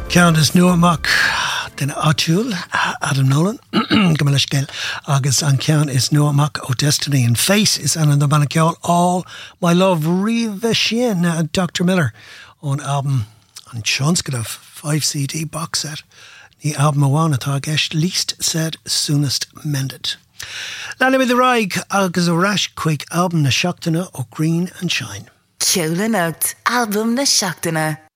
Ceantas nua amach den áitiúil Adam Nolan go mbeadh leis céil agus an ceann is nua amach ó Destiny and Face is an do banna ceol All My Love riomh sin Dr. Miller on album an seanscad of 5 CD box set ní album amháin atá gceist Least Said Soonest Mended. Lena with the Raig agus ó rais chuig album na seachtaine ó Green and Shine. Ceolann Out, album na seachtaine.